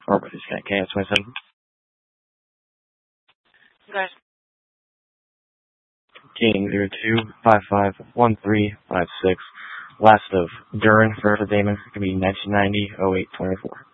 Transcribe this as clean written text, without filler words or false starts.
or with disconnect KS27. Guys. King 02551356. Last of Duran, first of Damon, could be 1990-08-24.